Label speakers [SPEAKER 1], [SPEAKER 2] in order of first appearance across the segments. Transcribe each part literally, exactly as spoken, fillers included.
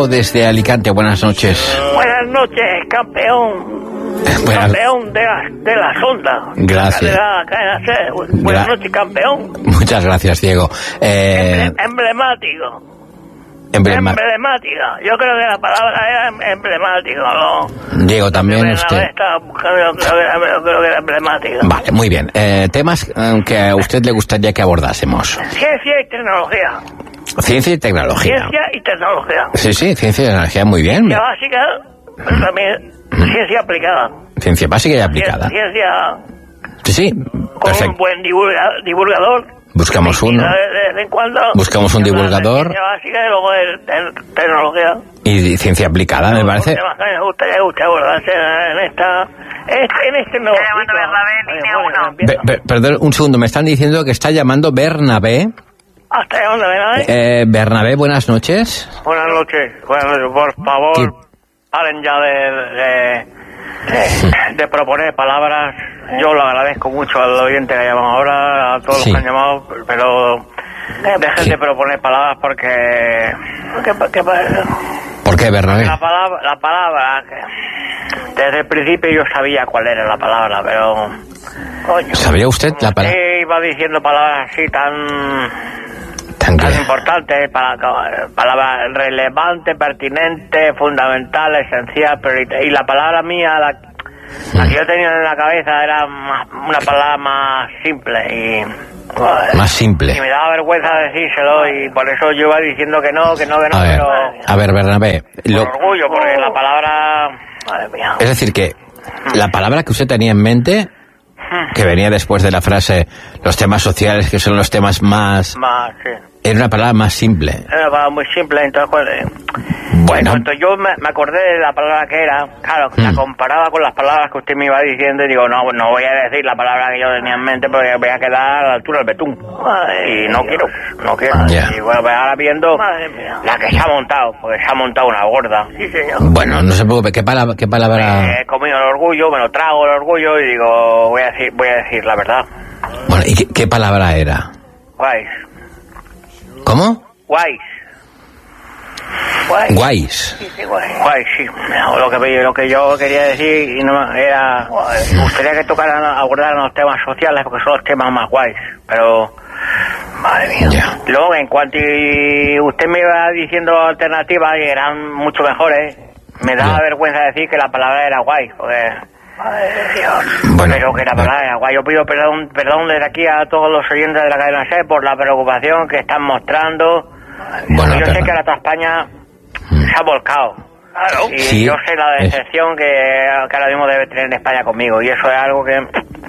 [SPEAKER 1] Diego desde Alicante, buenas noches.
[SPEAKER 2] Buenas noches, campeón.
[SPEAKER 1] Buenas...
[SPEAKER 2] Campeón de la, de la sonda.
[SPEAKER 1] Gracias.
[SPEAKER 2] De la cadena C. Buenas Gra... noches, campeón.
[SPEAKER 1] Muchas gracias, Diego. Eh...
[SPEAKER 2] Emblemático.
[SPEAKER 1] Emblema...
[SPEAKER 2] Emblemática. Yo creo que la palabra era emblemático, ¿no?
[SPEAKER 1] Diego, también usted.
[SPEAKER 2] Estaba buscando, yo creo, que era, yo creo que era emblemática.
[SPEAKER 1] Vale, muy bien. Eh, temas que a usted le gustaría que abordásemos.
[SPEAKER 2] Ciencia y tecnología.
[SPEAKER 1] Ciencia y tecnología.
[SPEAKER 2] Ciencia y tecnología.
[SPEAKER 1] Sí, sí, ciencia y tecnología, muy bien.
[SPEAKER 2] Ciencia básica, pero también ciencia aplicada.
[SPEAKER 1] Ciencia básica y aplicada.
[SPEAKER 2] Ciencia...
[SPEAKER 1] Sí, sí,
[SPEAKER 2] perfecto. Con un buen divulga, divulgador.
[SPEAKER 1] Buscamos uno.
[SPEAKER 2] De vez en cuando.
[SPEAKER 1] Buscamos un divulgador.
[SPEAKER 2] Ciencia básica y luego de, de tecnología.
[SPEAKER 1] Y ciencia aplicada, me parece.
[SPEAKER 2] Temas que me gustaría abordarse en esta... En este nuevo...
[SPEAKER 1] Be, be, perdón, un segundo. Me están diciendo que está llamando Bernabé.
[SPEAKER 2] ¿Hasta dónde, Bernabé?
[SPEAKER 1] Eh, Bernabé, buenas noches.
[SPEAKER 2] Buenas noches. Buenas noches. Por favor, ¿qué? Paren ya de... de... De, de proponer palabras. Yo lo agradezco mucho al oyente que ha llamado ahora, a todos sí. los que han llamado, pero dejen sí. de proponer palabras porque... ¿Por qué,
[SPEAKER 1] ¿Por qué, Bernabé?
[SPEAKER 2] La palabra, la palabra, desde el principio yo sabía cuál era la palabra, pero...
[SPEAKER 1] Coño, ¿sabía usted la palabra?
[SPEAKER 2] Iba diciendo palabras así tan...
[SPEAKER 1] Tan,
[SPEAKER 2] tan importantes, palabras relevantes, pertinentes, fundamentales, esencial, y la palabra mía, la, mm. la que yo tenía en la cabeza era más, una palabra más simple y...
[SPEAKER 1] Joder, más simple.
[SPEAKER 2] Y me daba vergüenza decírselo y por eso yo iba diciendo que no, que no, que no,
[SPEAKER 1] a ver,
[SPEAKER 2] pero...
[SPEAKER 1] A ver, Bernabé...
[SPEAKER 2] Lo... orgullo, porque la palabra... Madre mía.
[SPEAKER 1] Es decir, que la palabra que usted tenía en mente... que venía después de la frase los temas sociales, que son los temas más...
[SPEAKER 2] Más, sí.
[SPEAKER 1] Era una palabra más simple.
[SPEAKER 2] Era una palabra muy simple, entonces... Pues, eh,
[SPEAKER 1] bueno.
[SPEAKER 2] En cuanto yo me, me acordé de la palabra que era, claro, mm. la comparaba con las palabras que usted me iba diciendo y digo, no, no voy a decir la palabra que yo tenía en mente porque voy a quedar a la altura del betún. Y no quiero, no quiero.
[SPEAKER 1] Yeah.
[SPEAKER 2] Y bueno, pues ahora viendo la que se ha montado, porque se ha montado una gorda. Sí, señor.
[SPEAKER 1] Bueno, no se preocupe, ¿qué palabra...? Qué palabra...
[SPEAKER 2] He comido el orgullo, me lo trago el orgullo y digo, voy a decir, voy a decir la verdad.
[SPEAKER 1] Bueno, ¿y qué, qué palabra era?
[SPEAKER 2] Guays.
[SPEAKER 1] ¿Cómo?
[SPEAKER 2] Guays.
[SPEAKER 1] Guays. Guays.
[SPEAKER 2] Sí, sí, guays. Guays, sí. No, lo, que, lo que yo quería decir no, era... Me gustaría que tocaran, abordaran los temas sociales porque son los temas más guays. Pero... Madre mía. Yeah. Luego, en cuanto usted me iba diciendo alternativas y eran mucho mejores, me daba yeah. vergüenza decir que la palabra era guay, porque... Madre de Dios. Bueno, pero que la palabra era guay. Yo pido perdón, perdón desde aquí a todos los oyentes de la cadena C por la preocupación que están mostrando. Bueno, yo sé que ahora toda España mm. se ha volcado. Claro. Y sí, yo sé la decepción es... que, que ahora mismo debe tener España conmigo. Y eso es algo que...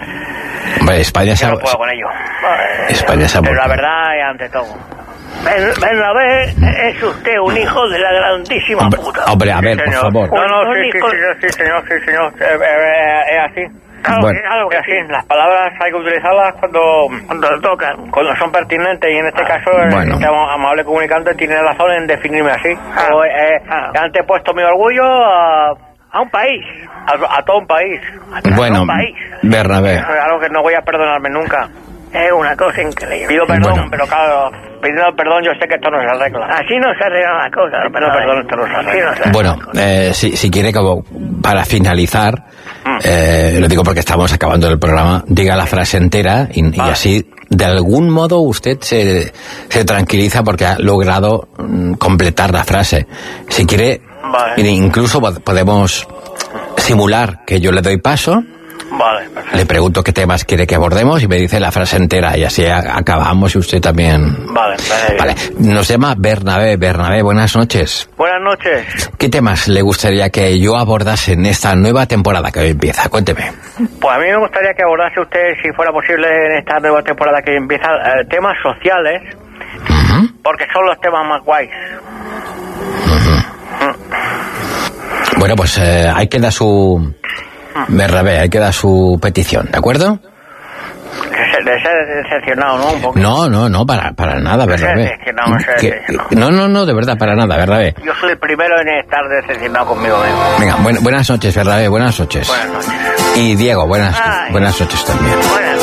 [SPEAKER 1] Hombre, España se ha...
[SPEAKER 2] no puedo con ello.
[SPEAKER 1] España se ha
[SPEAKER 2] Pero la verdad es ante todo. Bernabé, es usted un hijo de la grandísima
[SPEAKER 1] hombre,
[SPEAKER 2] puta.
[SPEAKER 1] Hombre, a ver,
[SPEAKER 2] sí,
[SPEAKER 1] por favor.
[SPEAKER 2] No, no, sí, sí, sí, sí, señor, sí, señor. Es, es así. Claro, bueno. que, claro que así. Las palabras hay que utilizarlas cuando, cuando tocan, cuando son pertinentes. Y en este caso, bueno. este amable comunicante tiene razón en definirme así. Ah, o, eh, ah. Antes he puesto mi orgullo a, a un país, a, a todo un país. A,
[SPEAKER 1] bueno,
[SPEAKER 2] a un país.
[SPEAKER 1] Bernabé.
[SPEAKER 2] Es algo que no voy a perdonarme nunca. Es una cosa increíble. Pido perdón, bueno. pero claro, pidiendo perdón yo sé que esto no se arregla. Así no se arregla la cosa. Sí, pero perdón, esto no se arregla. No se
[SPEAKER 1] bueno, eh, si, si quiere, como para finalizar, mm. eh, lo digo porque estamos acabando el programa, diga la frase entera y, vale. y así, de algún modo, usted se, se tranquiliza porque ha logrado mm, completar la frase. Si quiere, vale. incluso podemos simular que yo le doy paso.
[SPEAKER 2] Vale, perfecto.
[SPEAKER 1] Le pregunto qué temas quiere que abordemos y me dice la frase entera y así acabamos y usted también.
[SPEAKER 2] Vale, vale.
[SPEAKER 1] Vale. Nos llama Bernabé. Bernabé, buenas noches.
[SPEAKER 2] Buenas noches.
[SPEAKER 1] ¿Qué temas le gustaría que yo abordase en esta nueva temporada que hoy empieza? Cuénteme.
[SPEAKER 2] Pues a mí me gustaría que abordase usted, si fuera posible, en esta nueva temporada que empieza, eh, temas sociales, uh-huh. porque son los temas más guays.
[SPEAKER 1] Uh-huh. Uh. Bueno, pues eh, ahí queda su... Bernabé, ahí queda su petición, ¿de acuerdo?
[SPEAKER 2] De ser decepcionado, ¿no? Un poco.
[SPEAKER 1] No, no, no, para, para nada, Bernabé. No, no, no, de verdad, para nada, Bernabé.
[SPEAKER 2] Yo soy el primero en estar decepcionado conmigo mismo.
[SPEAKER 1] Venga, buen, buenas noches, Bernabé, buenas noches.
[SPEAKER 2] Buenas noches.
[SPEAKER 1] Y Diego, buenas, buenas noches también.
[SPEAKER 2] Buenas noches.